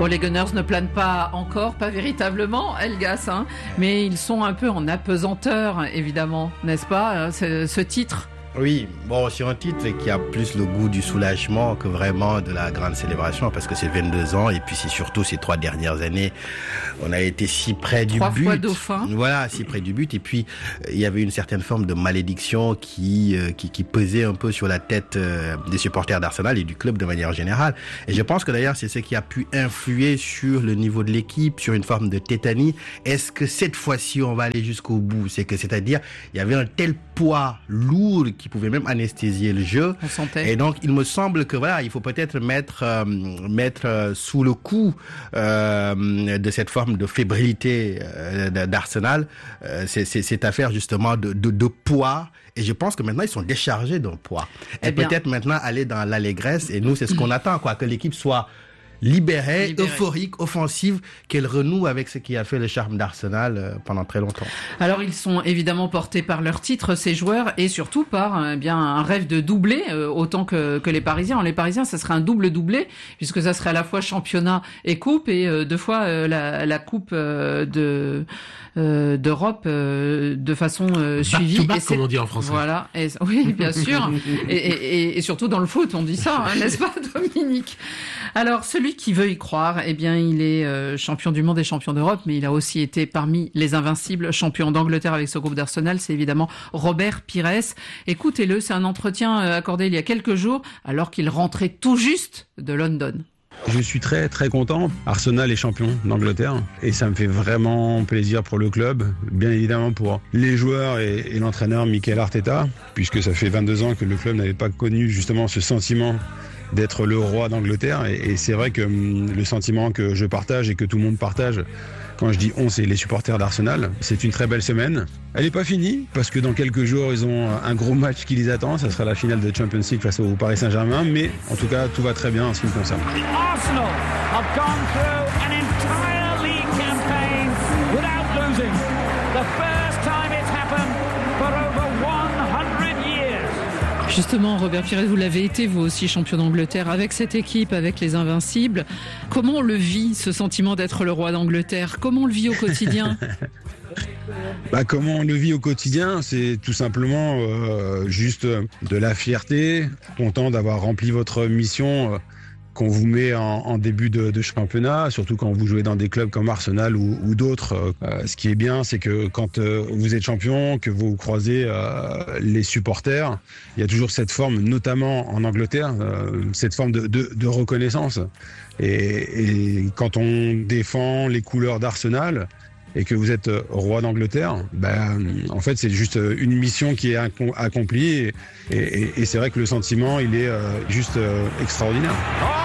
Bon, les Gunners ne planent pas encore, pas véritablement, Helgas, hein, mais ils sont un peu en apesanteur, évidemment, n'est-ce pas, ce titre? Oui, bon, sur un titre qui a plus le goût du soulagement que vraiment de la grande célébration, parce que c'est 22 ans, et puis c'est surtout ces 3 dernières années, on a été si près du but. 3 fois dauphin. Voilà, si près du but, et puis il y avait une certaine forme de malédiction qui pesait un peu sur la tête des supporters d'Arsenal et du club de manière générale. Et je pense que d'ailleurs, c'est ce qui a pu influer sur le niveau de l'équipe, sur une forme de tétanie. Est-ce que cette fois-ci, on va aller jusqu'au bout? C'est-à-dire, il y avait un tel poids lourd qui pouvait même anesthésier le jeu. On sentait. Et donc, il me semble que voilà, il faut peut-être mettre sous le coup de cette forme de fébrilité d'Arsenal cette affaire justement de poids. Et je pense que maintenant, ils sont déchargés d'un poids. Et peut-être maintenant aller dans l'allégresse. Et nous, c'est ce qu'on attend, quoi, que l'équipe soit libérée, euphorique, offensive, qu'elle renoue avec ce qui a fait le charme d'Arsenal pendant très longtemps. Alors, ils sont évidemment portés par leur titre, ces joueurs, et surtout par un rêve de doublé, autant que les Parisiens. Les Parisiens, ça serait un double-doublé, puisque ça serait à la fois championnat et coupe, et 2 fois la coupe d'Europe de façon suivie. Back to back, comme on dit en français. Voilà. Oui, bien sûr. et surtout dans le foot, on dit ça, hein, n'est-ce pas, Dominique? Alors, celui qui veut y croire, eh bien, il est champion du monde et champion d'Europe, mais il a aussi été parmi les invincibles, champion d'Angleterre avec ce groupe d'Arsenal. C'est évidemment Robert Pires. Écoutez-le, c'est un entretien accordé il y a quelques jours, alors qu'il rentrait tout juste de London. Je suis très très content. Arsenal est champion d'Angleterre et ça me fait vraiment plaisir pour le club, bien évidemment pour les joueurs et l'entraîneur Mikel Arteta, puisque ça fait 22 ans que le club n'avait pas connu justement ce sentiment d'être le roi d'Angleterre, et c'est vrai que le sentiment que je partage et que tout le monde partage, quand je dis on, c'est les supporters d'Arsenal, c'est une très belle semaine. Elle n'est pas finie, parce que dans quelques jours, ils ont un gros match qui les attend, ça sera la finale de Champions League face au Paris Saint-Germain, mais en tout cas, tout va très bien en ce qui me concerne. Arsenal have gone through an entire league campaign without losing. The first time it's happened for over 100 years. Justement, Robert Pires, vous l'avez été, vous aussi, champion d'Angleterre, avec cette équipe, avec les Invincibles. Comment on le vit, ce sentiment d'être le roi d'Angleterre? Comment on le vit au quotidien? Comment on le vit au quotidien, c'est tout simplement juste de la fierté, content d'avoir rempli votre mission qu'on vous met en début de championnat, surtout quand vous jouez dans des clubs comme Arsenal ou d'autres. Ce qui est bien, c'est que quand vous êtes champion, que vous croisez les supporters, il y a toujours cette forme, notamment en Angleterre, cette forme de reconnaissance. Et quand on défend les couleurs d'Arsenal et que vous êtes roi d'Angleterre, en fait, c'est juste une mission qui est accomplie. Et c'est vrai que le sentiment, il est juste extraordinaire.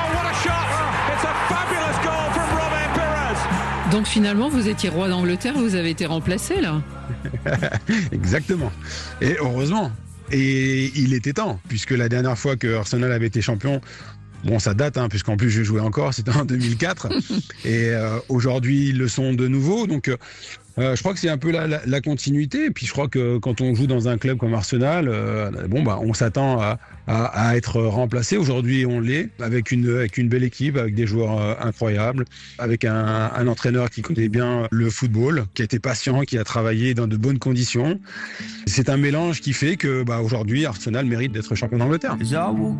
Donc finalement, vous étiez roi d'Angleterre, vous avez été remplacé, là? Exactement. Et heureusement. Et il était temps, puisque la dernière fois que Arsenal avait été champion, bon, ça date, puisqu'en plus je jouais encore, c'était en 2004. Et aujourd'hui, ils le sont de nouveau. Donc, je crois que c'est un peu la continuité. Et puis, je crois que quand on joue dans un club comme Arsenal, on s'attend à être remplacé. Aujourd'hui, on l'est, avec une belle équipe, avec des joueurs incroyables, avec un entraîneur qui connaît bien le football, qui a été patient, qui a travaillé dans de bonnes conditions. C'est un mélange qui fait que aujourd'hui, Arsenal mérite d'être champion d'Angleterre. Arsenal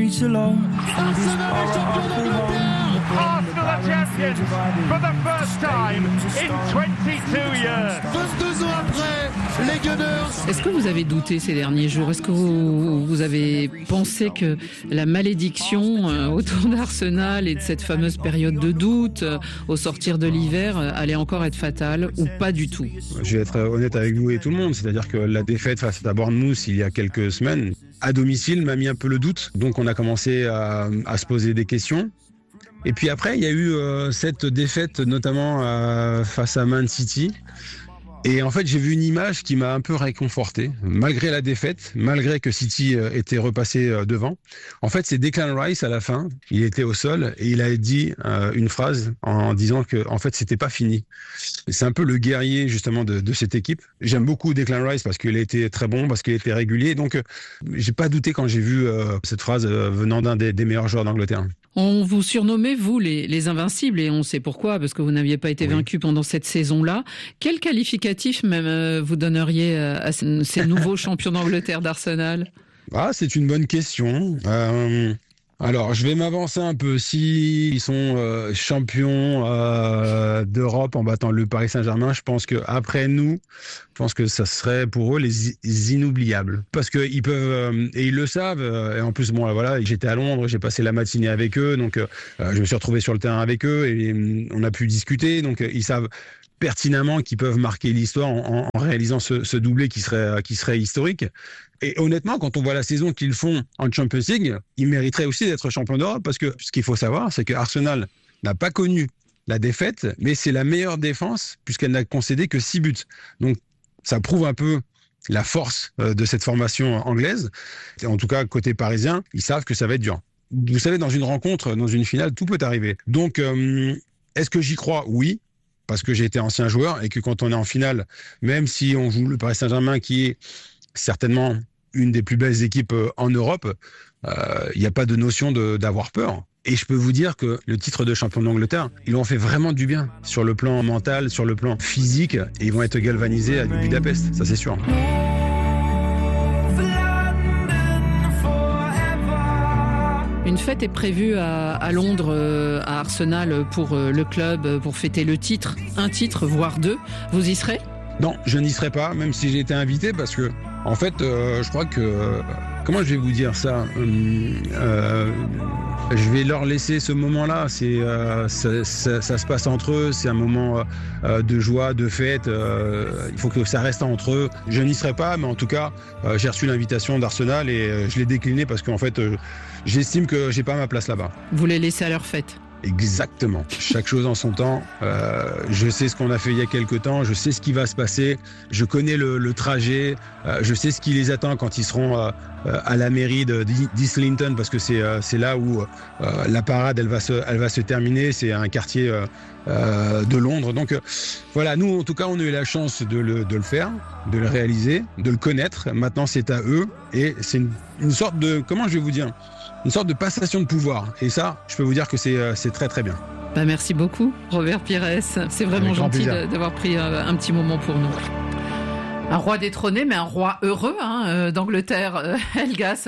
are champions for the first time in 22 years. 22 ans après, les Gunners. Est-ce que vous avez douté ces derniers jours? Est-ce que vous avez pensé que la malédiction autour d'Arsenal et de cette fameuse période de doute au sortir de l'hiver allait encore être fatale, ou pas du tout? Je vais être honnête avec vous et tout le monde, c'est-à-dire que la défaite face à Bournemouth il y a quelques semaines, à domicile, m'a mis un peu le doute. Donc on a commencé à se poser des questions. Et puis après, il y a eu cette défaite, notamment face à Man City. Et en fait, j'ai vu une image qui m'a un peu réconforté, malgré la défaite, malgré que City était repassé devant. En fait, c'est Declan Rice à la fin. Il était au sol et il a dit une phrase en disant que, en fait, c'était pas fini. C'est un peu le guerrier justement de cette équipe. J'aime beaucoup Declan Rice parce qu'il a été très bon, parce qu'il était régulier. Donc, j'ai pas douté quand j'ai vu cette phrase venant d'un des meilleurs joueurs d'Angleterre. On vous surnommait, vous, les invincibles, et on sait pourquoi, parce que vous n'aviez pas été vaincu pendant cette saison-là. Quel qualificatif même vous donneriez à ces nouveaux champions d'Angleterre d'Arsenal ? C'est une bonne question. Alors, je vais m'avancer un peu. S'ils sont champions d'Europe en battant le Paris Saint-Germain, je pense que après nous, je pense que ça serait pour eux les inoubliables. Parce que ils peuvent et ils le savent. Et en plus, j'étais à Londres, j'ai passé la matinée avec eux, donc je me suis retrouvé sur le terrain avec eux et on a pu discuter. Donc ils savent pertinemment qu'ils peuvent marquer l'histoire en réalisant ce doublé qui serait historique. Et honnêtement, quand on voit la saison qu'ils font en Champions League, ils mériteraient aussi d'être champions d'Europe parce que ce qu'il faut savoir, c'est que Arsenal n'a pas connu la défaite, mais c'est la meilleure défense puisqu'elle n'a concédé que 6 buts. Donc, ça prouve un peu la force de cette formation anglaise. Et en tout cas, côté parisien, ils savent que ça va être dur. Vous savez, dans une rencontre, dans une finale, tout peut arriver. Donc, est-ce que j'y crois ? Oui. Parce que j'ai été ancien joueur et que quand on est en finale, même si on joue le Paris Saint-Germain qui est certainement une des plus belles équipes en Europe, il n'y a pas de notion d'avoir peur. Et je peux vous dire que le titre de champion d'Angleterre, ils ont fait vraiment du bien sur le plan mental, sur le plan physique, et ils vont être galvanisés à Budapest, ça c'est sûr. Une fête est prévue à Londres, à Arsenal, pour le club, pour fêter le titre. Un titre, voire 2. Vous y serez ? Non, je n'y serai pas, même si j'ai été invité, parce que, en fait, je crois que... Comment je vais vous dire ça ? Je vais leur laisser ce moment-là. Ça se passe entre eux. C'est un moment de joie, de fête. Il faut que ça reste entre eux. Je n'y serai pas, mais en tout cas, j'ai reçu l'invitation d'Arsenal et je l'ai déclinée parce qu'en fait, j'estime que j'ai pas ma place là-bas. Vous les laissez à leur fête ? Exactement. Chaque chose en son temps. Je sais ce qu'on a fait il y a quelques temps. Je sais ce qui va se passer. Je connais le trajet. Je sais ce qui les attend quand ils seront à la mairie d'Islington, parce que c'est là où la parade elle va se terminer. C'est un quartier de Londres. Donc voilà, nous en tout cas on a eu la chance de le faire, de le réaliser, de le connaître. Maintenant c'est à eux et c'est une sorte de, comment je vais vous dire, une sorte de passation de pouvoir. Et ça, je peux vous dire que c'est très très bien. Merci beaucoup, Robert Pires. C'est vraiment gentil d'avoir pris un petit moment pour nous. Un roi détrôné, mais un roi heureux d'Angleterre, Helgas,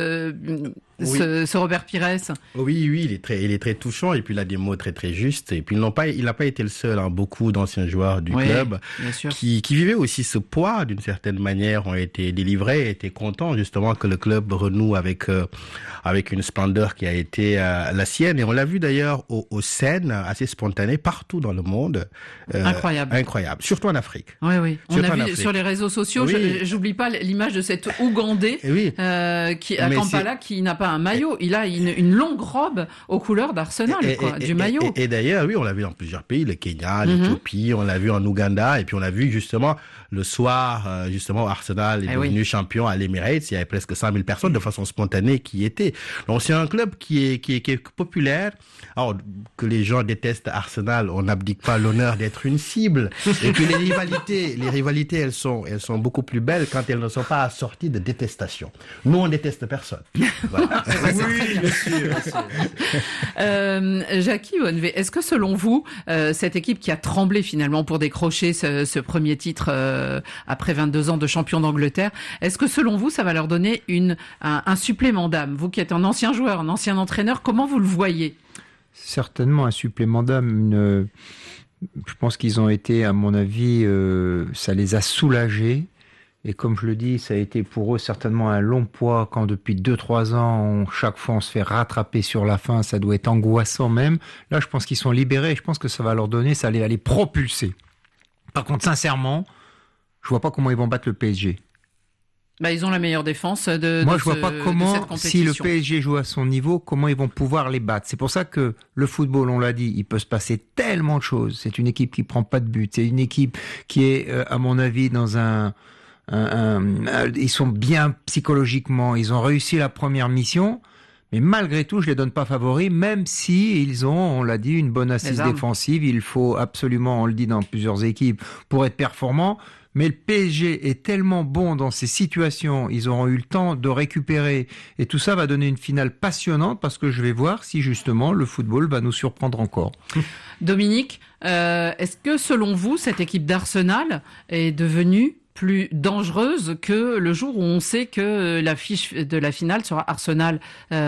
ce Robert Pires. Oui, il est très touchant et puis il a des mots très très justes. Et puis il n'a pas été le seul. Beaucoup d'anciens joueurs du club qui vivaient aussi ce poids d'une certaine manière ont été délivrés, étaient contents justement que le club renoue avec une splendeur qui a été la sienne. Et on l'a vu d'ailleurs aux scènes assez spontanées partout dans le monde. Incroyable. Surtout en Afrique. Oui. On a vu sur les réseaux sociaux, j'oublie pas l'image de cet Ougandais qui à Kampala qui n'a pas un maillot, il a une longue robe aux couleurs d'Arsenal, du maillot. Et d'ailleurs, on l'a vu dans plusieurs pays, le Kenya, l'Éthiopie, on l'a vu en Ouganda, et puis on l'a vu justement le soir, justement Arsenal est devenu champion à l'Emirates, il y avait presque 100 000 personnes de façon spontanée qui y étaient. Donc c'est un club qui est populaire. Alors que les gens détestent Arsenal, on n'abdique pas l'honneur d'être une cible. Et puis les rivalités, elles sont beaucoup plus belles quand elles ne sont pas assorties de détestation. Nous, on déteste personne. Voilà. Oui, bien sûr. Jackie Onvé, est-ce que selon vous, cette équipe qui a tremblé finalement pour décrocher ce premier titre après 22 ans de champion d'Angleterre, est-ce que selon vous, ça va leur donner un supplément d'âme ? Vous qui êtes un ancien joueur, un ancien entraîneur, comment vous le voyez ? Certainement un supplément d'âme. Je pense qu'ils ont été, à mon avis, ça les a soulagés. Et comme je le dis, ça a été pour eux certainement un long poids quand depuis 2-3 ans, chaque fois on se fait rattraper sur la fin, ça doit être angoissant même. Là, je pense qu'ils sont libérés et je pense que ça va leur donner, ça va les propulser. Par contre, sincèrement, je vois pas comment ils vont battre le PSG. Ils ont la meilleure défense Moi, je vois pas comment, si le PSG joue à son niveau, comment ils vont pouvoir les battre. C'est pour ça que le football, on l'a dit, il peut se passer tellement de choses. C'est une équipe qui prend pas de but. C'est une équipe qui est, à mon avis, dans ils sont bien psychologiquement. Ils ont réussi la première mission. Mais malgré tout, je les donne pas favoris, même si ils ont, on l'a dit, une bonne assise défensive. Il faut absolument, on le dit dans plusieurs équipes, pour être performant. Mais le PSG est tellement bon dans ces situations, ils auront eu le temps de récupérer. Et tout ça va donner une finale passionnante parce que je vais voir si justement le football va nous surprendre encore. Dominique, est-ce que selon vous, cette équipe d'Arsenal est devenue plus dangereuse que le jour où on sait que l'affiche de la finale sera Arsenal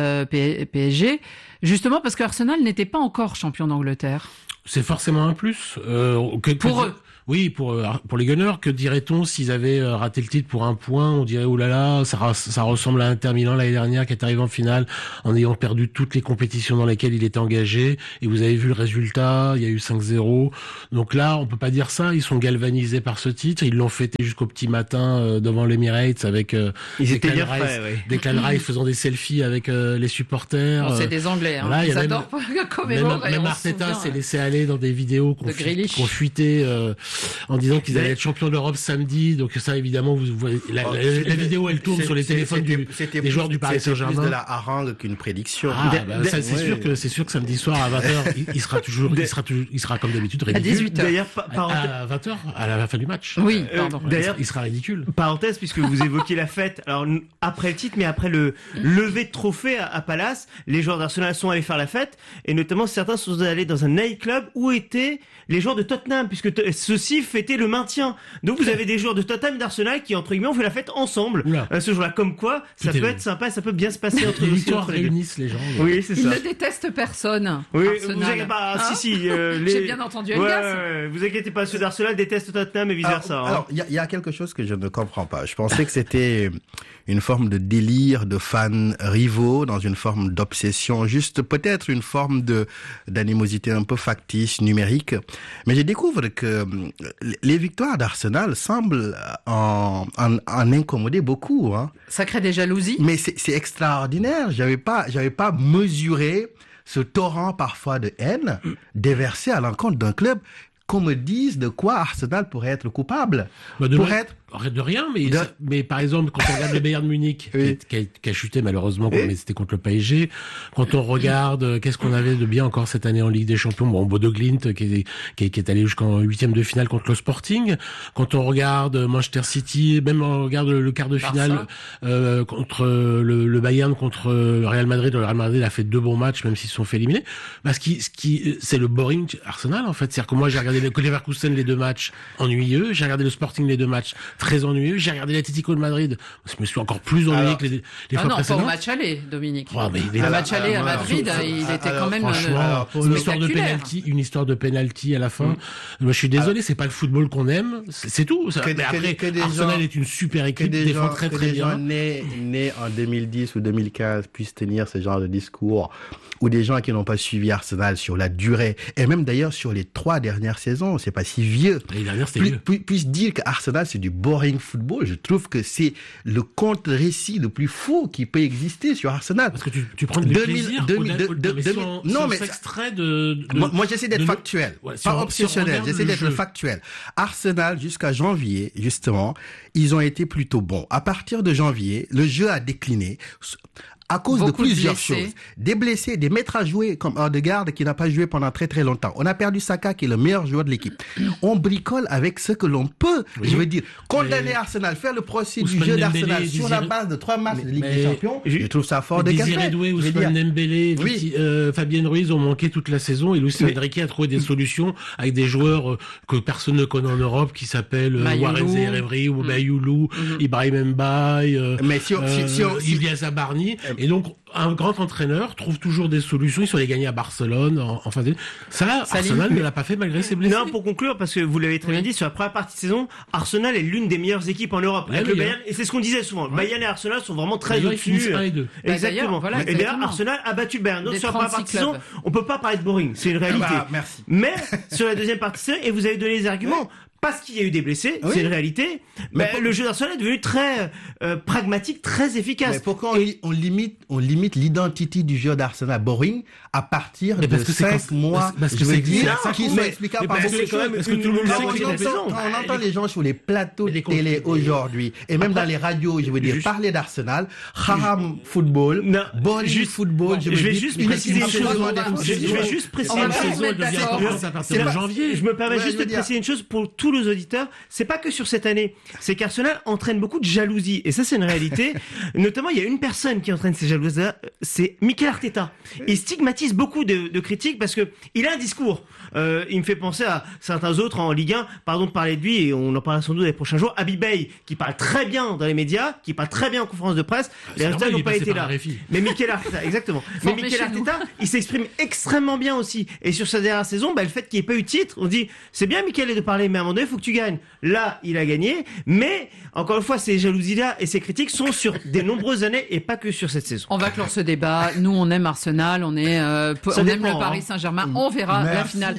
PSG, justement parce qu'Arsenal n'était pas encore champion d'Angleterre? C'est forcément un plus. Pour eux. Oui, pour les Gunners, que dirait-on s'ils avaient raté le titre pour un point? On dirait, oh là là, ça ressemble à Inter Milan l'année dernière qui est arrivé en finale en ayant perdu toutes les compétitions dans lesquelles il était engagé. Et vous avez vu le résultat, il y a eu 5-0. Donc là, on peut pas dire ça. Ils sont galvanisés par ce titre. Ils l'ont fêté jusqu'au petit matin devant l'Emirates avec Declan Rice faisant des selfies avec les supporters. Bon, c'est des Anglais, hein. Voilà, ils adorent commémorer. Même Arteta s'est laissé aller dans des vidéos qu'on fuitait en disant qu'ils allaient être champions d'Europe samedi. Donc ça, évidemment, vous voyez, la vidéo, elle tourne sur les téléphones des joueurs du Paris Saint-Germain. C'est plus de la harangue qu'une prédiction. C'est sûr que samedi soir à 20h, il sera comme d'habitude ridicule. À 18h. D'ailleurs, à 20h, à la fin du match. Oui, pardon. D'ailleurs, il sera ridicule. Parenthèse, puisque vous évoquiez la fête. Alors, après le titre, mais après le lever de trophée à Palace, les joueurs d'Arsenal sont allés faire la fête. Et notamment, certains sont allés dans un nightclub où étaient les joueurs de Tottenham, puisque ceux-ci fêtaient le maintien. Donc vous avez des joueurs de Tottenham et d'Arsenal qui, entre guillemets, ont fait la fête ensemble ce jour-là. Comme quoi, ça peut être sympa, ça peut bien se passer entre les les victoires réunissent les gens. Oui, c'est ça. Ils ne détestent personne. Oui, Arsenal. vous inquiétez pas. Hein J'ai bien entendu Elias. Vous inquiétez pas, ceux d'Arsenal détestent Tottenham et vice versa. Alors, il y a quelque chose que je ne comprends pas. Je pensais que c'était une forme de délire de fans rivaux, dans une forme d'obsession, juste peut-être une forme d'animosité un peu factice, numérique. Mais je découvre que les victoires d'Arsenal semblent en incommoder beaucoup, hein. Ça crée des jalousies. Mais c'est extraordinaire. J'avais pas mesuré ce torrent parfois de haine déversé à l'encontre d'un club. Qu'on me dise de quoi Arsenal pourrait être coupable. Arrête de rien, mais par exemple, quand on regarde le Bayern Munich, qui a chuté malheureusement, mais c'était contre le PSG, quand on regarde, qu'est-ce qu'on avait de bien encore cette année en Ligue des Champions, bon, Bodo Glimt, qui est allé jusqu'en 8e de finale contre le Sporting, quand on regarde Manchester City, même on regarde le quart de finale, contre le Bayern, contre le Real Madrid a fait 2 bons matchs, même s'ils se sont fait éliminer, parce que c'est le boring Arsenal, en fait. C'est-à-dire que moi, j'ai regardé le Leverkusen les 2 matchs ennuyeux, j'ai regardé le Sporting les 2 matchs très ennuyeux, j'ai regardé l'Atlético de Madrid, je me suis encore plus ennuyé que les fois précédentes. Pas au match aller, Dominique. Le match aller à Madrid, il était quand même une histoire de penalty à la fin. Moi, je suis désolé, c'est pas le football qu'on aime, c'est tout. Arsenal est une super équipe, défend très très bien. Que des gens nés en 2010 ou 2015 puissent tenir ce genre de discours, ou des gens qui n'ont pas suivi Arsenal sur la durée, et même d'ailleurs sur les 3 dernières saisons, c'est pas si vieux. L'année dernière, c'était vieux. Puissent dire qu'Arsenal c'est du boring football. Je trouve que c'est le contre-récit le plus faux qui peut exister sur Arsenal. Parce que tu prends du plaisir extrait de... Moi, j'essaie d'être factuel. Pas obsessionnel. J'essaie d'être factuel. Arsenal, jusqu'à janvier, justement, ils ont été plutôt bons. À partir de janvier, le jeu a décliné. À cause de plusieurs choses. Des blessés, des maîtres à jouer comme Odegaard qui n'a pas joué pendant très très longtemps. On a perdu Saka qui est le meilleur joueur de l'équipe. On bricole avec ce que l'on peut. Oui. Je veux dire, condamner Arsenal, faire le procès du jeu d'Arsenal sur la base de 3 matchs de Ligue des Champions, je trouve ça fort de café. Désiré Doué, Ousmane Dembélé, Fabien Ruiz ont manqué toute la saison et Luis Enrique a trouvé des solutions avec des joueurs que personne ne connaît en Europe qui s'appellent Warren Zaïre-Emery ou Bayoulou, Ibrahim Mbaye, Ilyas Abarni. Et donc, un grand entraîneur trouve toujours des solutions. Ils sont allés gagner à Barcelone en fin d'année. Ça, Arsenal ne l'a pas fait malgré ses blessés. Non, pour conclure, parce que vous l'avez très bien dit, sur la première partie de saison, Arsenal est l'une des meilleures équipes en Europe. Avec le Bayern, et c'est ce qu'on disait souvent. Bayern et Arsenal sont vraiment très au-dessus. Exactement. Et d'ailleurs, Arsenal a battu le Bayern. Donc, sur la première partie de saison, on peut pas parler de boring. C'est une réalité. Merci. Mais, sur la deuxième partie de saison, et vous avez donné les arguments, parce qu'il y a eu des blessés, c'est une réalité. Mais le jeu d'Arsenal est devenu très pragmatique, très efficace. Mais pourquoi on limite l'identité du jeu d'Arsenal boring à partir de 5 mois? Parce que c'est qui sont explicables par parce que tout le monde sait quand on entend les gens sur les plateaux de télé aujourd'hui, et même dans les radios, je veux dire, parler d'Arsenal, haram football, boring football, je vais juste préciser une chose. Je vais juste préciser une chose. À partir de janvier. Je me permets juste de préciser une chose pour tous les auditeurs. C'est pas que sur cette année. C'est qu'Arsenal entraîne beaucoup de jalousie. Et ça, c'est une réalité. Notamment, il y a une personne qui entraîne ces jalousies-là. C'est Mikel Arteta. Il stigmatise beaucoup de critiques parce que il a un discours. Il me fait penser à certains autres en Ligue 1. Pardon de parler de lui, et on en parlera sans doute les prochains jours. Habib Bey, qui parle très bien dans les médias, qui parle très bien en conférence de presse. Les résultats n'ont pas été là. Mais Mikel Arteta, exactement. Mais Mikel Arteta, il s'exprime extrêmement bien aussi. Et sur sa dernière saison, le fait qu'il n'y ait pas eu de titre, on dit, c'est bien Mikel de parler, mais à un moment donné, il faut que tu gagnes. Là, il a gagné. Mais, encore une fois, ces jalousies-là et ces critiques sont sur des nombreuses années et pas que sur cette saison. On va clore ce débat. Nous, on aime Arsenal, on aime le Paris Saint-Germain. On verra la finale.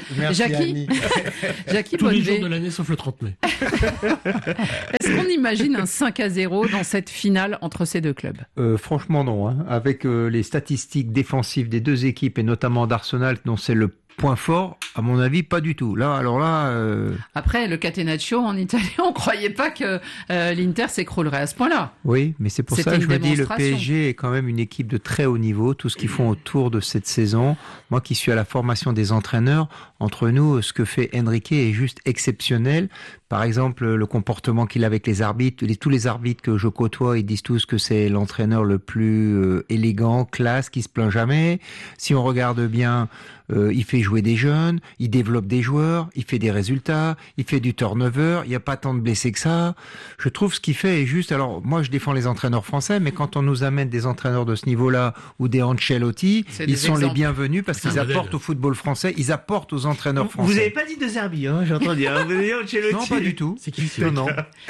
Jackie tous les jours de l'année sauf le 30 mai. Est-ce qu'on imagine un 5-0 dans cette finale entre ces deux clubs? Franchement non, avec les statistiques défensives des deux équipes et notamment d'Arsenal dont c'est le point fort, à mon avis, pas du tout. Après, le Catenaccio en Italie, on croyait pas que l'Inter s'écroulerait à ce point-là. Oui, mais c'est pour ça que je me dis, le PSG est quand même une équipe de très haut niveau. Tout ce qu'ils font autour de cette saison, moi qui suis à la formation des entraîneurs, entre nous, ce que fait Enrique est juste exceptionnel. Par exemple, le comportement qu'il a avec les arbitres. Tous les arbitres que je côtoie, ils disent tous que c'est l'entraîneur le plus élégant, classe, qui se plaint jamais. Si on regarde bien, il fait jouer des jeunes, il développe des joueurs, il fait des résultats, il fait du turnover, il n'y a pas tant de blessés que ça. Je trouve ce qu'il fait est juste. Alors, moi, je défends les entraîneurs français, mais quand on nous amène des entraîneurs de ce niveau-là ou des Ancelotti, ils sont les bienvenus parce qu'ils apportent au football français, ils apportent aux entraîneurs français. Vous n'avez pas dit de Zerbi, j'ai entendu. Vous avez dit Ancelotti. Non, pas du tout. C'est qui? Non.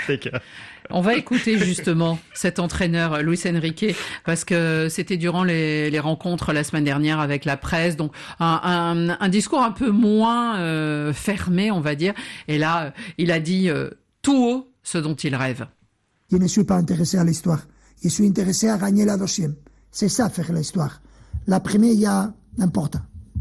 On va écouter justement cet entraîneur, Luis Enrique, parce que c'était durant les rencontres la semaine dernière avec la presse, donc un discours un peu moins fermé, on va dire. Et là, il a dit tout haut ce dont il rêve. Je ne suis pas intéressé à l'histoire. Je suis intéressé à gagner la deuxième. C'est ça, faire l'histoire. La première, il y a n'importe.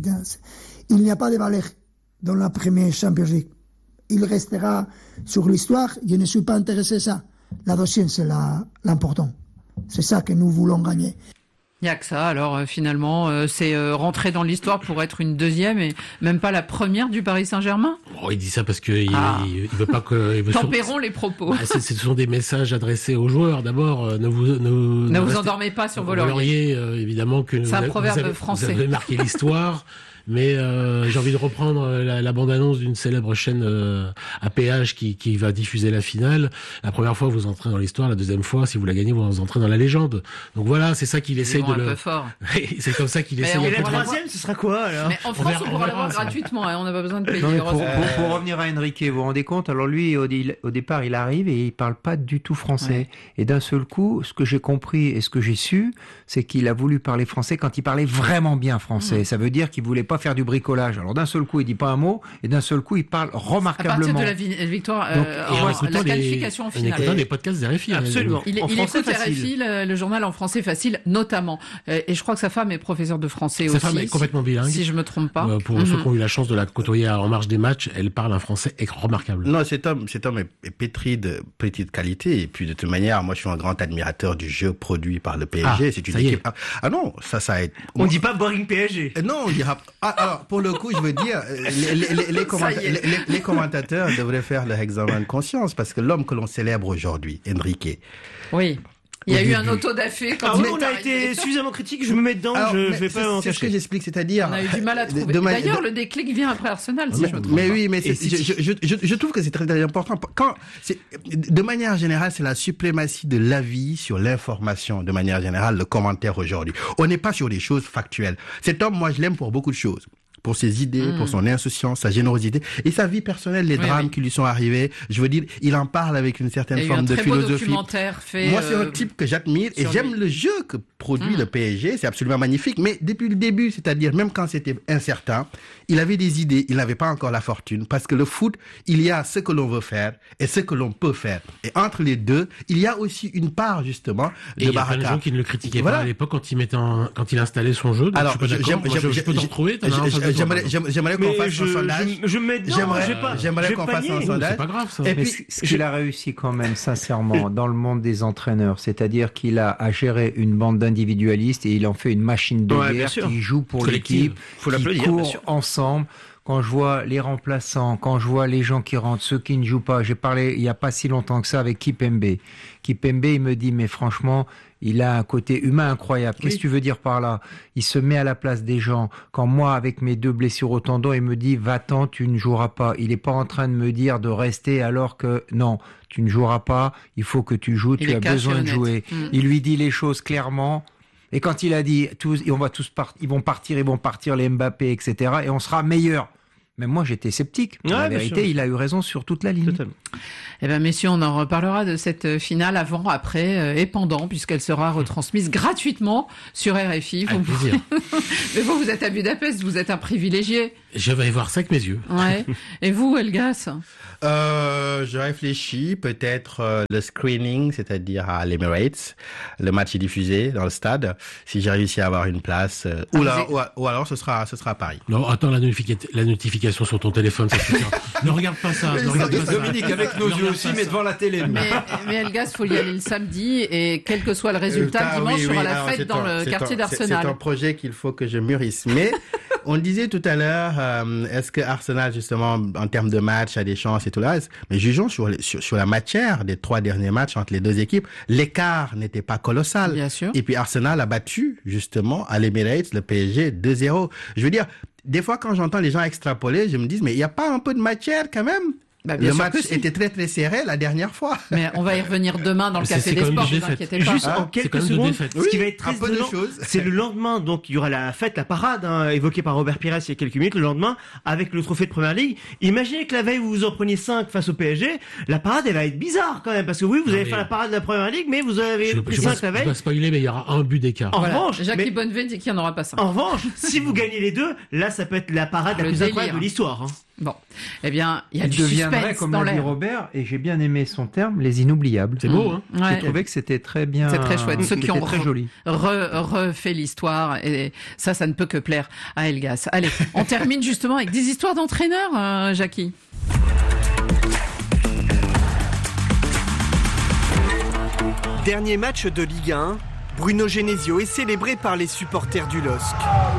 Il n'y a pas de valeur dans la première Champions League. Il restera sur l'histoire. Je ne suis pas intéressé à ça. La deuxième, c'est l'important. C'est ça que nous voulons gagner. Il n'y a que ça. Alors finalement, c'est rentrer dans l'histoire pour être une deuxième et même pas la première du Paris Saint-Germain. Oh, il dit ça parce que il veut pas que. Tempérons les propos. Ce sont des messages adressés aux joueurs. D'abord, ne vous endormez pas sur vos lauriers. Évidemment que c'est un proverbe français. Vous avez marqué l'histoire. Mais j'ai envie de reprendre la bande-annonce d'une célèbre chaîne à péage qui va diffuser la finale. La première fois, vous entrez dans l'histoire. La deuxième fois, si vous la gagnez, vous entrez dans la légende. Donc voilà, c'est ça qu'il essaye de un peu fort. C'est comme ça qu'il essaye. Et la troisième, ce sera quoi alors? Mais en France, on pourra l'avoir gratuitement. On n'a pas besoin de payer. Non, pour revenir à Enrique, vous vous rendez compte? Alors lui, au départ, il arrive et il parle pas du tout français. Ouais. Et d'un seul coup, ce que j'ai compris et ce que j'ai su, c'est qu'il a voulu parler français quand il parlait vraiment bien français. Ça veut dire qu'il voulait pas faire du bricolage. Alors d'un seul coup, il dit pas un mot, et d'un seul coup, il parle remarquablement. À partir de la victoire, la qualification en finale. En écoutant les podcasts d'RFI. Absolument. Il écoute RFI, le journal en français facile, notamment. Et je crois que sa femme est professeure de français aussi. Sa femme est complètement bilingue. Si je me trompe pas. Pour ceux qui ont eu la chance de la côtoyer en marge des matchs, elle parle un français remarquable. Non, cet homme est pétri de petite qualité. Et puis de toute manière, moi, je suis un grand admirateur du jeu produit par le PSG. C'est une équipe. Ah non, ça on dit pas boring PSG. Non, on dira. Alors, pour le coup, je veux dire, les commentateurs devraient faire leur examen de conscience parce que l'homme que l'on célèbre aujourd'hui, Enrique. Oui. Il y a eu un auto-da-fé quand on a été suffisamment critique, je me mets dedans, je vais pas m'en cacher. C'est ce que j'explique, c'est-à-dire. On a eu du mal à trouver. D'ailleurs, le déclic vient après Arsenal, si je me trompe. Mais oui, mais je trouve que c'est très, très important. De manière générale, c'est la suprématie de l'avis sur l'information, de manière générale, le commentaire aujourd'hui. On n'est pas sur des choses factuelles. Cet homme, moi, je l'aime pour beaucoup de choses. pour ses idées, pour son insouciance, sa générosité et sa vie personnelle, les drames qui lui sont arrivés. Je veux dire, il en parle avec une certaine forme de philosophie. Moi, c'est un type que j'admire et j'aime le jeu que produit le PSG. C'est absolument magnifique. Mais depuis le début, c'est-à-dire même quand c'était incertain, il avait des idées. Il n'avait pas encore la fortune parce que le foot, il y a ce que l'on veut faire et ce que l'on peut faire. Et entre les deux, il y a aussi une part justement de baraka. Il y a plein de gens qui ne le critiquaient pas à l'époque quand il installait son jeu. Donc alors, je peux t'en retrouver. J'aimerais qu'on fasse un sondage. J'aimerais qu'on fasse un sondage. C'est pas grave ça. Et puis, ce qu'il a réussi quand même, sincèrement, dans le monde des entraîneurs, c'est-à-dire qu'il a à gérer une bande d'individualistes et il en fait une machine de guerre qui joue pour l'équipe, qui court ensemble. Quand je vois les remplaçants, quand je vois les gens qui rentrent, ceux qui ne jouent pas, j'ai parlé il n'y a pas si longtemps que ça avec Kipembe. Kipembe, il me dit, mais franchement, il a un côté humain incroyable. Qu'est-ce que tu veux dire par là? Il se met à la place des gens. Quand moi, avec mes 2 blessures au tendon, il me dit, va-t'en, tu ne joueras pas. Il n'est pas en train de me dire de rester alors que non, tu ne joueras pas, il faut que tu joues, tu as besoin de jouer. Il lui dit les choses clairement. Et quand il a dit, ils vont partir les Mbappé, etc., et on sera meilleur. Mais moi, j'étais sceptique. En vérité, il a eu raison sur toute la ligne. Totalement. Eh ben, messieurs, on en reparlera de cette finale avant, après et pendant, puisqu'elle sera retransmise gratuitement sur RFI. Avec plaisir. Mais vous êtes à Budapest, vous êtes un privilégié. Je vais voir ça avec mes yeux. Ouais. Et vous, Elgas? Je réfléchis, peut-être le screening, c'est-à-dire à l'Emirates. Le match est diffusé dans le stade. Si j'ai réussi à avoir une place, ou alors ce sera à Paris. Non, attends la notification sur ton téléphone, ça suffira. Ne regarde pas ça. Dominique, avec nos yeux aussi, mais devant la télé. Mais Elgas, faut y aller le samedi et quel que soit le résultat, dimanche sera la fête dans le quartier d'Arsenal. C'est un projet qu'il faut que je mûrisse. Mais on disait tout à l'heure, est-ce que Arsenal, justement, en termes de match, a des chances et tout le reste? Mais jugeons sur la matière des 3 derniers matchs entre les 2 équipes. L'écart n'était pas colossal. Bien sûr. Et puis Arsenal a battu, justement, à l'Emirates, le PSG 2-0. Je veux dire, des fois, quand j'entends les gens extrapoler, je me dis, mais il n'y a pas un peu de matière quand même? Le match était très très serré la dernière fois. Mais on va y revenir demain dans le Café des Sports, ne vous inquiétez pas. Juste en quelques secondes, ce qui va être très étonnant, c'est le lendemain, donc il y aura la fête, la parade, évoquée par Robert Pires il y a quelques minutes, le lendemain, avec le trophée de Première Ligue. Imaginez que la veille, vous vous en preniez 5 face au PSG, la parade, elle va être bizarre quand même, parce que oui, vous allez faire la parade de la Première Ligue, mais vous avez pris 5 la veille. Je vais pas spoiler, mais il y aura un but d'écart. En revanche, Jackie Bonnevet dit qu'il n'y en aura pas 5. En revanche, si vous gagnez les 2, là, ça peut être la parade la plus incroyable de l'histoire. Bon, eh bien, il y a du suspense comme dans l'a dit Robert, et j'ai bien aimé son terme, les inoubliables. C'est beau, hein. J'ai trouvé que c'était très bien. C'est très chouette. Ceux qui ont très joli. refait l'histoire, et ça ne peut que plaire à Elgas. Allez, on termine justement avec des histoires d'entraîneurs, Jackie. Dernier match de Ligue 1, Bruno Genesio est célébré par les supporters du LOSC.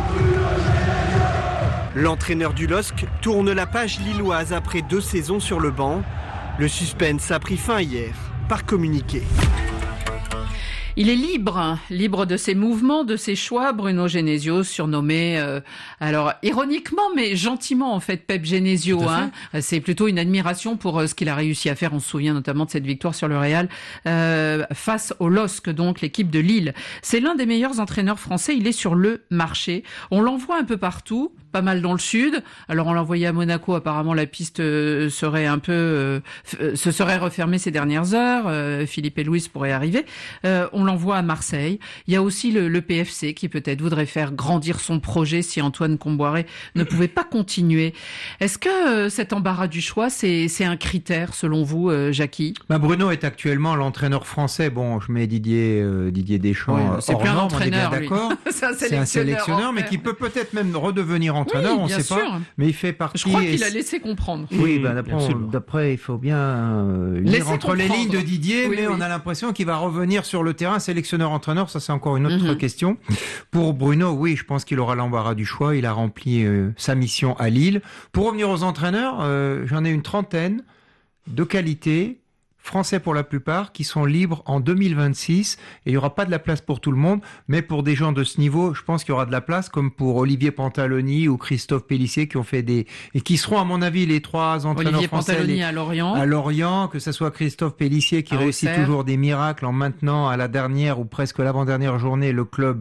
L'entraîneur du LOSC tourne la page lilloise après 2 saisons sur le banc. Le suspense a pris fin hier, par communiqué. Il est libre de ses mouvements, de ses choix. Bruno Genesio, surnommé, alors ironiquement, mais gentiment en fait, Pep Genesio. C'est plutôt une admiration pour ce qu'il a réussi à faire. On se souvient notamment de cette victoire sur le Real face au LOSC, donc l'équipe de Lille. C'est l'un des meilleurs entraîneurs français. Il est sur le marché. On l'envoie un peu partout, pas mal dans le sud. Alors on l'a envoyé à Monaco. Apparemment la piste serait un peu se serait refermée ces dernières heures. Philippe et Louis pourraient arriver. On l'envoie à Marseille. Il y a aussi le PFC qui peut-être voudrait faire grandir son projet si Antoine Comboiré ne pouvait pas continuer. Est-ce que cet embarras du choix, c'est un critère selon vous, Jackie? Bruno est actuellement l'entraîneur français. Bon, je mets Didier Deschamps. C'est plus un entraîneur, d'accord. C'est un sélectionneur, mais qui peut peut-être même redevenir entraîneur, on ne sait pas. Mais il fait partie. Je crois qu'il a laissé comprendre. Oui, d'après, il faut bien lire entre les lignes de Didier, mais on a l'impression qu'il va revenir sur le terrain. Sélectionneur-entraîneur, ça c'est encore une autre question. Pour Bruno, oui, je pense qu'il aura l'embarras du choix. Il a rempli sa mission à Lille. Pour revenir aux entraîneurs, j'en ai une 30aine de qualité, Français pour la plupart, qui sont libres en 2026. Et il n'y aura pas de la place pour tout le monde, mais pour des gens de ce niveau, je pense qu'il y aura de la place, comme pour Olivier Pantaloni ou Christophe Pélissier, qui ont fait et qui seront, à mon avis, les trois entraîneurs Olivier français. Pantaloni à Lorient. À Lorient, que ce soit Christophe Pélissier, qui réussit toujours des miracles en maintenant à la dernière ou presque l'avant-dernière journée le club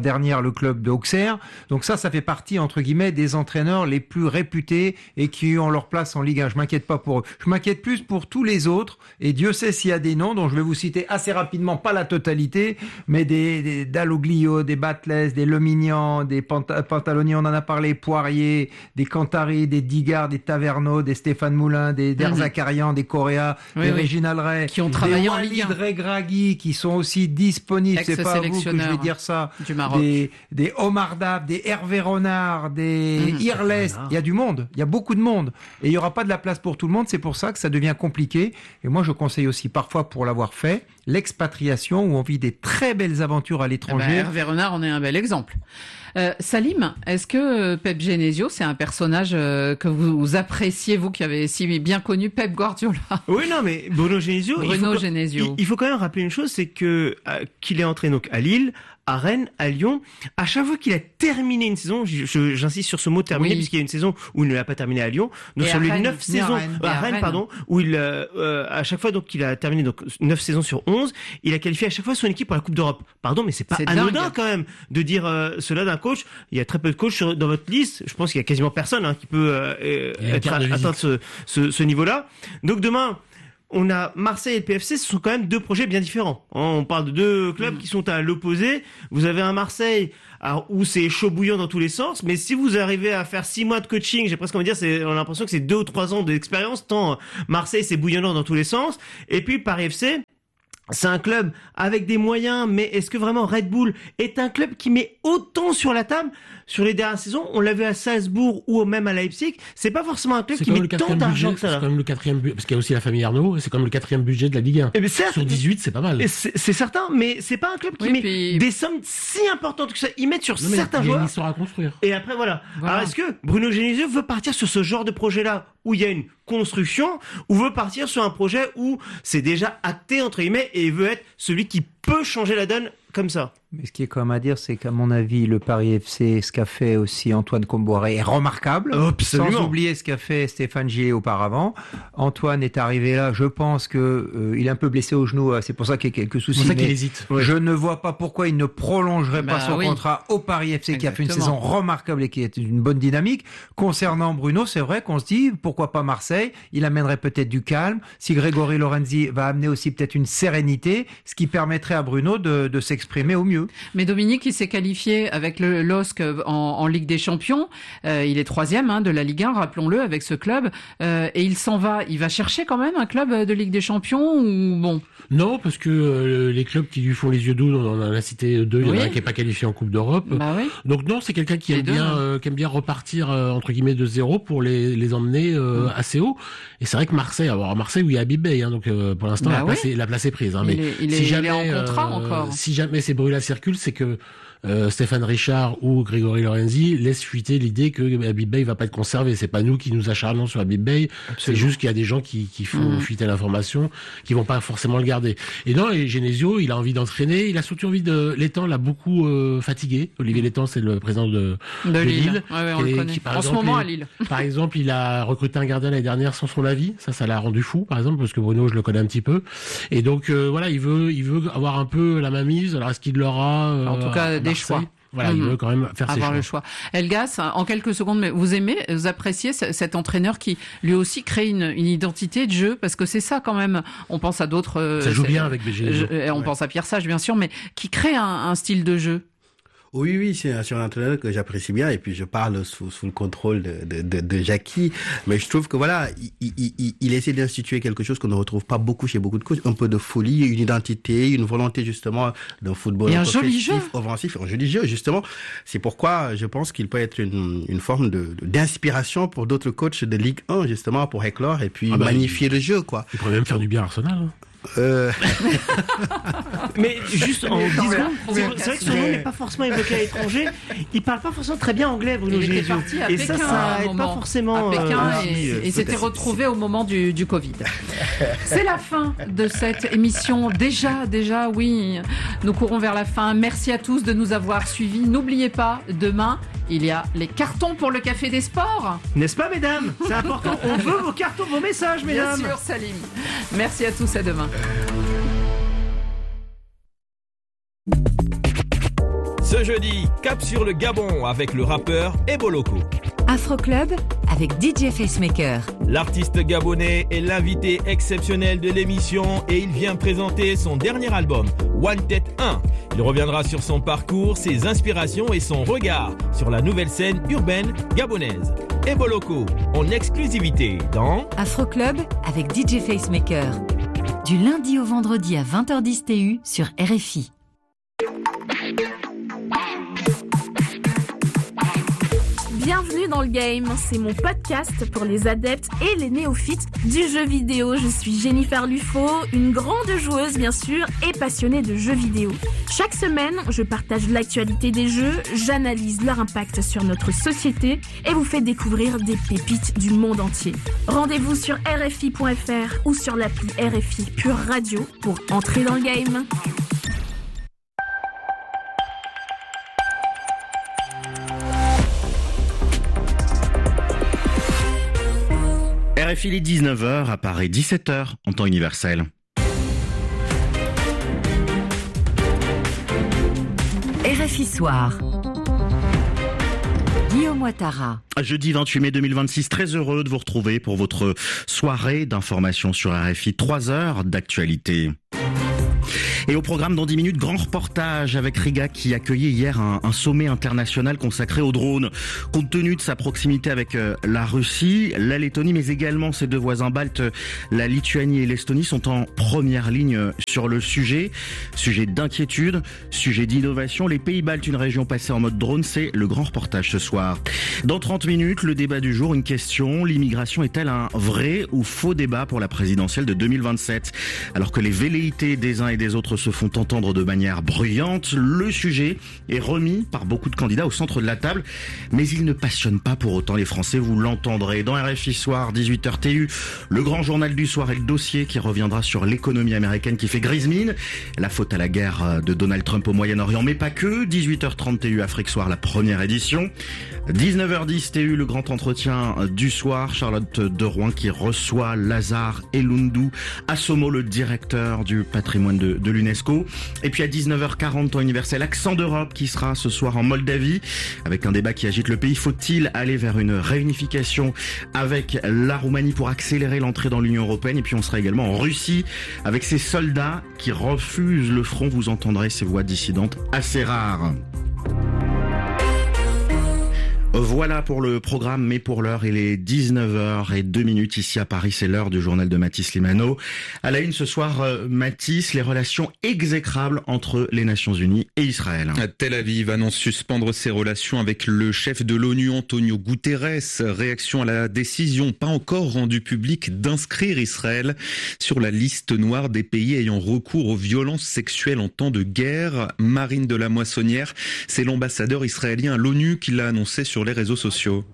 de Auxerre. Donc ça fait partie, entre guillemets, des entraîneurs les plus réputés et qui ont leur place en Ligue 1. Je m'inquiète pas pour eux. Je m'inquiète plus pour tous les autres. Et Dieu sait s'il y a des noms dont je vais vous citer assez rapidement, pas la totalité, mais des Dalloglio, des Batles, des Lemignan, des Pantaloni, on en a parlé, Poirier, des Cantari, des Digard, des Taverneau, des Stéphane Moulin, des Derzakarian, des Correa, des Reginald Ray, qui ont travaillé en Ligue 1. Des Walid Regragui, qui sont aussi disponibles. C'est pas à vous que je vais dire ça. Du Maroc. Des Omar Dab, des Hervé Renard, des Irles. Il y a du monde. Il y a beaucoup de monde. Et il y aura pas de la place pour tout le monde. C'est pour ça que ça devient compliqué. Et moi, je conseille aussi parfois, pour l'avoir fait, l'expatriation, où on vit des très belles aventures à l'étranger. Hervé Renard en est un bel exemple. Salim, est-ce que Pep Genesio, c'est un personnage que vous appréciez, vous qui avez si bien connu Pep Guardiola? Oui, non, mais Bruno Genesio, il faut quand même rappeler une chose, c'est que qu'il est entré donc à Lille, à Rennes, à Lyon, à chaque fois qu'il a terminé une saison, j'insiste sur ce mot terminé, puisqu'il y a une saison où il ne l'a pas terminé à Lyon, donc sur les 9 saisons, à Rennes, pardon, où il, à chaque fois donc qu'il a terminé donc 9 saisons sur 11, il a qualifié à chaque fois son équipe pour la Coupe d'Europe. Pardon, mais c'est pas anodin quand même de dire cela d'un coach. Il y a très peu de coachs dans votre liste. Je pense qu'il y a quasiment personne qui peut atteindre ce niveau-là. Donc demain, on a Marseille et le PFC, ce sont quand même deux projets bien différents. On parle de deux clubs qui sont à l'opposé. Vous avez un Marseille où c'est chaud bouillant dans tous les sens, mais si vous arrivez à faire 6 mois de coaching, j'ai presque envie de dire, on a l'impression que c'est 2 ou 3 ans d'expérience, tant Marseille c'est bouillonnant dans tous les sens. Et puis Paris FC, c'est un club avec des moyens, mais est-ce que vraiment Red Bull est un club qui met autant sur la table sur les dernières saisons? On l'a vu à Salzbourg ou même à Leipzig. C'est pas forcément un club qui met tant d'argent que ça. C'est quand même le 4e budget, parce qu'il y a aussi la famille Arnaud, et c'est quand même le 4e budget de la Ligue 1. Et certes, sur 18, c'est pas mal. C'est certain, mais c'est pas un club qui met des sommes si importantes que ça. Ils mettent sur certains joueurs. Il y a une histoire à construire. Et après, voilà. Alors, est-ce que Bruno Genesio veut partir sur ce genre de projet-là, où il y a une construction, ou veut partir sur un projet où c'est déjà acté, entre guillemets, et veut être celui qui peut changer la donne comme ça? Mais ce qui est quand même à dire, c'est qu'à mon avis, le Paris FC, ce qu'a fait aussi Antoine Comboiré est remarquable. Absolument. Sans oublier ce qu'a fait Stéphane Gillet auparavant. Antoine est arrivé là, je pense que il est un peu blessé au genou, c'est pour ça qu'il y a quelques soucis. C'est pour ça qu'il hésite. Je ne vois pas pourquoi il ne prolongerait pas son contrat au Paris FC, qui a fait une saison remarquable et qui est une bonne dynamique. Concernant Bruno, c'est vrai qu'on se dit, pourquoi pas Marseille? Il amènerait peut-être du calme. Si Grégory Lorenzi va amener aussi peut-être une sérénité, ce qui permettrait à Bruno de s'exprimer au mieux. Mais Dominique, il s'est qualifié avec le LOSC en Ligue des Champions. Il est 3e de la Ligue 1, rappelons-le, avec ce club. Et il s'en va. Il va chercher quand même un club de Ligue des Champions ou bon? Non, parce que les clubs qui lui font les yeux doux, on en a cité 2. Il y en a un qui est pas qualifié en Coupe d'Europe. Donc non, c'est quelqu'un qui aime bien repartir entre guillemets de zéro pour les emmener assez haut. Et c'est vrai que Marseille, où il y a Habib Beye, donc pour l'instant la place est prise. Mais il est en contrat encore. Si jamais c'est brûlé à circule, c'est que Stéphane Richard ou Grégory Lorenzi laissent fuiter l'idée que Habib Beye va pas être conservé. C'est pas nous qui nous acharnons sur Habib Beye. C'est juste qu'il y a des gens qui font fuiter l'information, qui vont pas forcément le garder. Et non, et Genesio, il a envie d'entraîner. Il a surtout envie Létang l'a beaucoup fatigué. Olivier Létang, c'est le président de Lille. On le connaît. En ce moment à Lille. Par exemple, il a recruté un gardien l'année dernière sans son avis. Ça l'a rendu fou, par exemple, parce que Bruno, je le connais un petit peu. Et donc, voilà, il veut avoir un peu la mainmise. Alors, est-ce qu'il l'aura, en tout cas, des choix. Voilà, il veut quand même faire ses choix. Avoir le choix. Elgas, en quelques secondes, mais vous appréciez cet entraîneur qui lui aussi crée une identité de jeu, parce que c'est ça quand même. On pense à d'autres. Ça joue bien avec BG. On pense à Pierre Sage, bien sûr, mais qui crée un style de jeu. Oui, c'est un entraîneur que j'apprécie bien, et puis je parle sous le contrôle de Jackie, mais je trouve que voilà, il essaie d'instituer quelque chose qu'on ne retrouve pas beaucoup chez beaucoup de coachs, un peu de folie, une identité, une volonté justement d'un football offensif, un joli jeu justement. C'est pourquoi je pense qu'il peut être une forme d'inspiration pour d'autres coachs de Ligue 1 justement, pour éclore et puis magnifier le jeu, quoi. Il pourrait même faire du bien à Arsenal. Mais juste en 10 secondes, c'est vrai que son nom n'est pas forcément évoqué à l'étranger. Il parle pas forcément très bien anglais, Bruno Il était Genesio. parti à Et Pékin ça aide pas forcément. à Pékin aussi, et s'était retrouvé au moment du Covid. C'est la fin de cette émission. Déjà, oui. Nous courons vers la fin. Merci à tous de nous avoir suivis. N'oubliez pas, demain, il y a les cartons pour le Café des Sports. N'est-ce pas, mesdames? C'est important. On veut vos cartons, vos messages, mesdames. Bien sûr, Salim. Merci à tous, à demain. Ce jeudi, cap sur le Gabon avec le rappeur Eboloko. Afro Club avec DJ Facemaker. L'artiste gabonais est l'invité exceptionnel de l'émission et il vient présenter son dernier album, One Tête 1. Il reviendra sur son parcours, ses inspirations et son regard sur la nouvelle scène urbaine gabonaise. Eboloko, en exclusivité dans Afro Club avec DJ Facemaker. Du lundi au vendredi à 20h10 TU sur RFI. Bienvenue dans le game, c'est mon podcast pour les adeptes et les néophytes du jeu vidéo. Je suis Jennifer Lufo, une grande joueuse bien sûr et passionnée de jeux vidéo. Chaque semaine, je partage l'actualité des jeux, j'analyse leur impact sur notre société et vous fais découvrir des pépites du monde entier. Rendez-vous sur RFI.fr ou sur l'appli RFI Pure Radio pour entrer dans le game. RFI, il est 19h, à Paris 17h en temps universel. RFI Soir. Guillaume Ouattara. Jeudi 28 mai 2026, très heureux de vous retrouver pour votre soirée d'information sur RFI. 3 heures d'actualité. Et au programme dans 10 minutes, grand reportage avec Riga qui accueillait hier un sommet international consacré aux drones. Compte tenu de sa proximité avec la Russie, la Lettonie, mais également ses deux voisins baltes, la Lituanie et l'Estonie, sont en première ligne sur le sujet. Sujet d'inquiétude, sujet d'innovation. Les pays baltes, une région passée en mode drone, c'est le grand reportage ce soir. Dans 30 minutes, le débat du jour, une question. L'immigration est-elle un vrai ou faux débat pour la présidentielle de 2027? Alors que les velléités des uns et des autres se font entendre de manière bruyante, le sujet est remis par beaucoup de candidats au centre de la table, mais il ne passionne pas pour autant les Français, vous l'entendrez. Dans RFI Soir, 18h TU, le grand journal du soir et le dossier qui reviendra sur l'économie américaine qui fait grise mine, la faute à la guerre de Donald Trump au Moyen-Orient, mais pas que. 18h30 TU, Afrique Soir, la première édition. 19h10 TU, le grand entretien du soir, Charlotte de Rouen qui reçoit Lazare Elundu Assomo, le directeur du patrimoine de l'UNESCO. Et puis à 19h40, temps universel, accent d'Europe qui sera ce soir en Moldavie, avec un débat qui agite le pays. Faut-il aller vers une réunification avec la Roumanie pour accélérer l'entrée dans l'Union européenne? Et puis on sera également en Russie, avec ces soldats qui refusent le front. Vous entendrez ces voix dissidentes assez rares. Voilà pour le programme, mais pour l'heure, il est 19h02 ici à Paris, c'est l'heure du journal de Mathis Limano. À la une ce soir, Mathis, les relations exécrables entre les Nations Unies et Israël. Tel Aviv annonce suspendre ses relations avec le chef de l'ONU, Antonio Guterres. Réaction à la décision pas encore rendue publique d'inscrire Israël sur la liste noire des pays ayant recours aux violences sexuelles en temps de guerre. Marine de la Moissonnière, c'est l'ambassadeur israélien à l'ONU qui l'a annoncé sur les réseaux sociaux.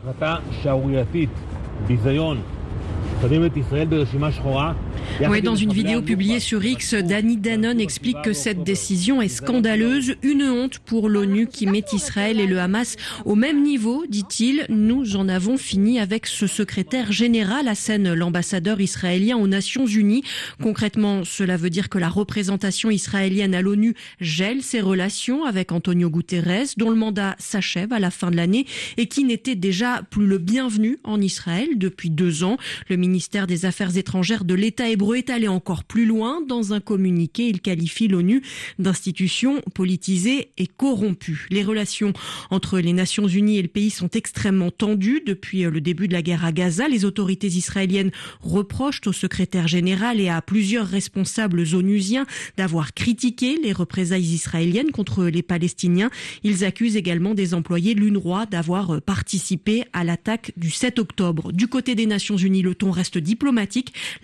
Oui, dans une vidéo publiée sur X, Danny Danon explique que cette décision est scandaleuse, une honte pour l'ONU qui met Israël et le Hamas au même niveau, dit-il. Nous en avons fini avec ce secrétaire général, Hassan, l'ambassadeur israélien aux Nations Unies. Concrètement, cela veut dire que la représentation israélienne à l'ONU gèle ses relations avec Antonio Guterres, dont le mandat s'achève à la fin de l'année et qui n'était déjà plus le bienvenu en Israël depuis 2 ans. Le ministère des Affaires étrangères de l'État hébreu est allé encore plus loin. Dans un communiqué, il qualifie l'ONU d'institution politisée et corrompue. Les relations entre les Nations Unies et le pays sont extrêmement tendues depuis le début de la guerre à Gaza. Les autorités israéliennes reprochent au secrétaire général et à plusieurs responsables onusiens d'avoir critiqué les représailles israéliennes contre les Palestiniens. Ils accusent également des employés de l'UNRWA d'avoir participé à l'attaque du 7 octobre. Du côté des Nations Unies, le ton reste diplomatique. La porte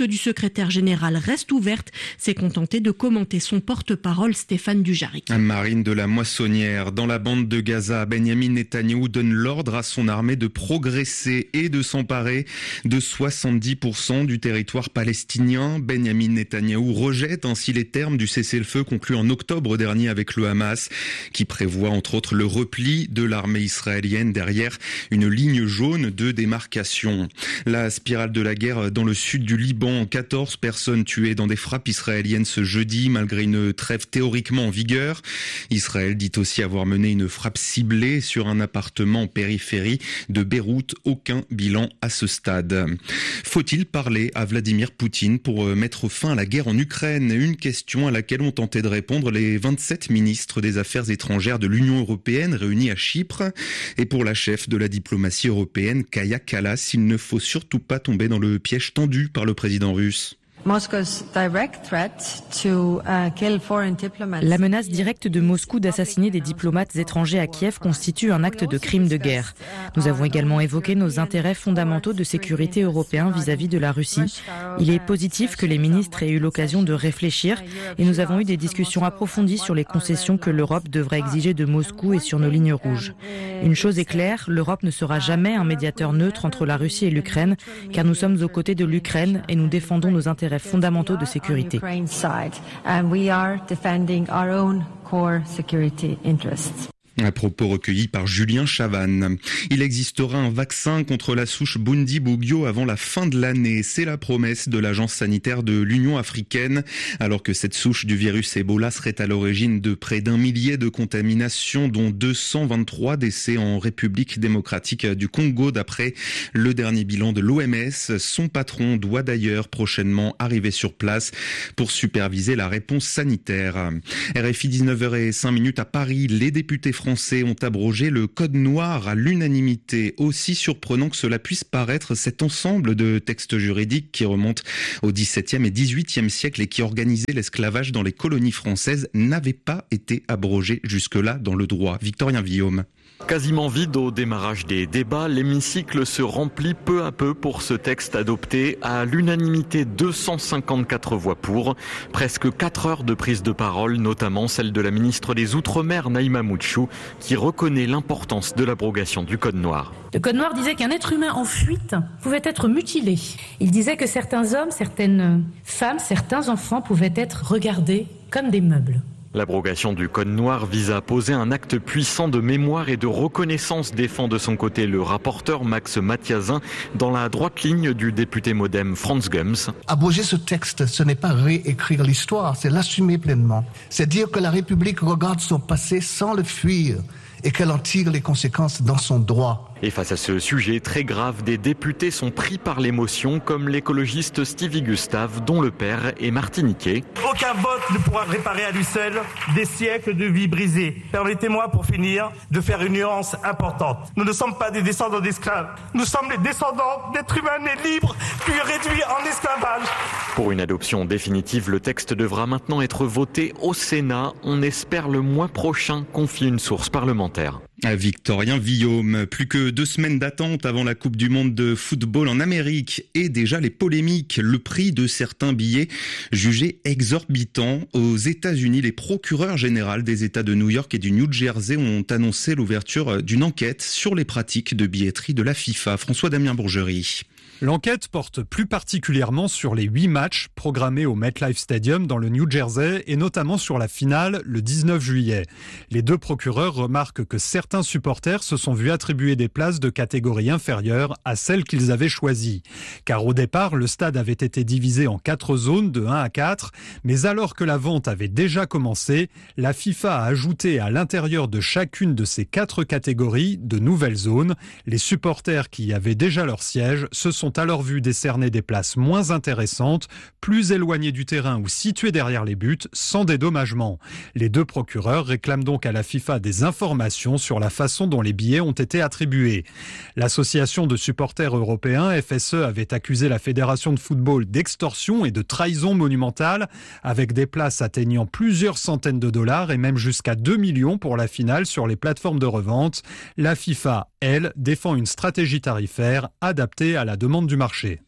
du secrétaire général restent ouvertes, s'est contenté de commenter son porte-parole Stéphane Dujarric. Marine de la Moissonnière, dans la bande de Gaza, Benyamin Netanyahou donne l'ordre à son armée de progresser et de s'emparer de 70% du territoire palestinien. Benyamin Netanyahou rejette ainsi les termes du cessez-le-feu conclu en octobre dernier avec le Hamas, qui prévoit entre autres le repli de l'armée israélienne derrière une ligne jaune de démarcation. La spirale de la guerre dans le sud du Liban, 14 personnes tuées dans des frappes israéliennes ce jeudi, malgré une trêve théoriquement en vigueur. Israël dit aussi avoir mené une frappe ciblée sur un appartement en périphérie de Beyrouth. Aucun bilan à ce stade. Faut-il parler à Vladimir Poutine pour mettre fin à la guerre en Ukraine? Une question à laquelle ont tenté de répondre les 27 ministres des Affaires étrangères de l'Union européenne réunis à Chypre. Et pour la chef de la diplomatie européenne, Kaja Kallas, il ne faut surtout pas tomber dans le piège tendu par le président russe. La menace directe de Moscou d'assassiner des diplomates étrangers à Kiev constitue un acte de crime de guerre. Nous avons également évoqué nos intérêts fondamentaux de sécurité européens vis-à-vis de la Russie. Il est positif que les ministres aient eu l'occasion de réfléchir et nous avons eu des discussions approfondies sur les concessions que l'Europe devrait exiger de Moscou et sur nos lignes rouges. Une chose est claire, l'Europe ne sera jamais un médiateur neutre entre la Russie et l'Ukraine, car nous sommes aux côtés de l'Ukraine et nous défendons nos intérêts fondamentaux de sécurité. Un propos recueilli par Julien Chavannes. Il existera un vaccin contre la souche Bundibugyo avant la fin de l'année. C'est la promesse de l'agence sanitaire de l'Union africaine. Alors que cette souche du virus Ebola serait à l'origine de près d'1 millier de contaminations, dont 223 décès en République démocratique du Congo, d'après le dernier bilan de l'OMS. Son patron doit d'ailleurs prochainement arriver sur place pour superviser la réponse sanitaire. RFI 19h05 à Paris. Les députés français ont abrogé le code noir à l'unanimité. Aussi surprenant que cela puisse paraître, cet ensemble de textes juridiques qui remontent au XVIIe et XVIIIe siècle et qui organisaient l'esclavage dans les colonies françaises n'avait pas été abrogé jusque-là dans le droit. Victorien Villaume. Quasiment vide au démarrage des débats, l'hémicycle se remplit peu à peu pour ce texte adopté à l'unanimité, 254 voix pour. Presque 4 heures de prise de parole, notamment celle de la ministre des Outre-mer, Naïma Mouchou, qui reconnaît l'importance de l'abrogation du Code noir. Le Code noir disait qu'un être humain en fuite pouvait être mutilé. Il disait que certains hommes, certaines femmes, certains enfants pouvaient être regardés comme des meubles. L'abrogation du Code noir vise à poser un acte puissant de mémoire et de reconnaissance, défend de son côté le rapporteur Max Mathiazin, dans la droite ligne du député modem Franz Gums. Abroger ce texte, ce n'est pas réécrire l'histoire, c'est l'assumer pleinement. C'est dire que la République regarde son passé sans le fuir et qu'elle en tire les conséquences dans son droit. Et face à ce sujet très grave, des députés sont pris par l'émotion, comme l'écologiste Stevie Gustave, dont le père est martiniquais. Aucun vote ne pourra réparer à lui seul des siècles de vie brisées. Permettez-moi, pour finir, de faire une nuance importante. Nous ne sommes pas des descendants d'esclaves. Nous sommes les descendants d'êtres humains nés libres, puis réduits en esclavage. Pour une adoption définitive, le texte devra maintenant être voté au Sénat. On espère le mois prochain, confie une source parlementaire. Victorien Villaume. Plus que 2 semaines d'attente avant la Coupe du Monde de football en Amérique et déjà les polémiques, le prix de certains billets jugés exorbitants. Aux États-Unis, les procureurs généraux des États de New York et du New Jersey ont annoncé l'ouverture d'une enquête sur les pratiques de billetterie de la FIFA. François-Damien Bourgerie. L'enquête porte plus particulièrement sur les 8 matchs programmés au MetLife Stadium dans le New Jersey et notamment sur la finale le 19 juillet. Les 2 procureurs remarquent que certains supporters se sont vus attribuer des places de catégorie inférieure à celles qu'ils avaient choisies. Car au départ, le stade avait été divisé en 4 zones de 1 à 4, mais alors que la vente avait déjà commencé, la FIFA a ajouté à l'intérieur de chacune de ces 4 catégories de nouvelles zones. Les supporters qui y avaient déjà leur siège se sont alors vu décerner des places moins intéressantes, plus éloignées du terrain ou situées derrière les buts, sans dédommagement. Les 2 procureurs réclament donc à la FIFA des informations sur la façon dont les billets ont été attribués. L'association de supporters européens, FSE, avait accusé la Fédération de football d'extorsion et de trahison monumentale, avec des places atteignant plusieurs centaines de dollars et même jusqu'à 2 millions pour la finale sur les plateformes de revente. La FIFA, elle, défend une stratégie tarifaire adaptée à la demande du marché.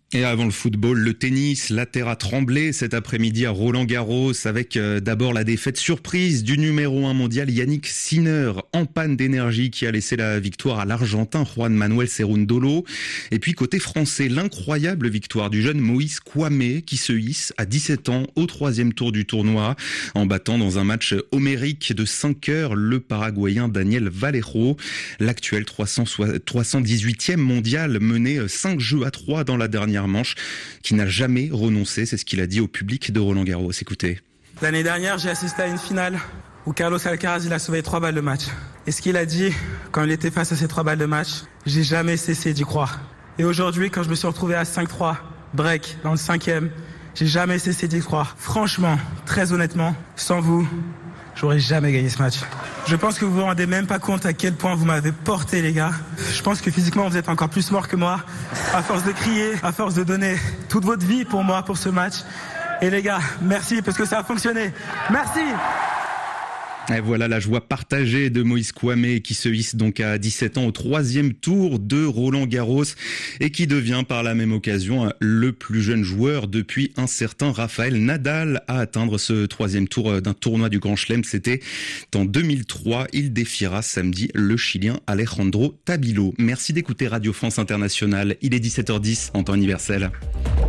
Et avant le football, le tennis, la terre a tremblé cet après-midi à Roland-Garros avec d'abord la défaite surprise du numéro 1 mondial Yannick Sinner en panne d'énergie qui a laissé la victoire à l'Argentin Juan Manuel Cerundolo. Et puis côté français, l'incroyable victoire du jeune Moïse Kouamé qui se hisse à 17 ans au 3e tour du tournoi en battant dans un match homérique de 5 heures le Paraguayen Daniel Vallejo, l'actuel 318e mondial mené 5-3 dans la dernière manche, qui n'a jamais renoncé, c'est ce qu'il a dit au public de Roland-Garros. Écoutez. L'année dernière, j'ai assisté à une finale où Carlos Alcaraz, il a sauvé 3 balles de match. Et ce qu'il a dit quand il était face à ces 3 balles de match, j'ai jamais cessé d'y croire. Et aujourd'hui, quand je me suis retrouvé à 5-3, break, dans le 5e, j'ai jamais cessé d'y croire. Franchement, très honnêtement, sans vous, j'aurais jamais gagné ce match. Je pense que vous vous rendez même pas compte à quel point vous m'avez porté, les gars. Je pense que physiquement, vous êtes encore plus morts que moi. À force de crier, à force de donner toute votre vie pour moi, pour ce match. Et les gars, merci parce que ça a fonctionné. Merci! Et voilà la joie partagée de Moïse Kouamé qui se hisse donc à 17 ans au 3e tour de Roland-Garros et qui devient par la même occasion le plus jeune joueur depuis un certain Rafael Nadal à atteindre ce 3e tour d'un tournoi du Grand Chelem. C'était en 2003. Il défiera samedi le Chilien Alejandro Tabilo. Merci d'écouter Radio France Internationale. Il est 17h10 en temps universel.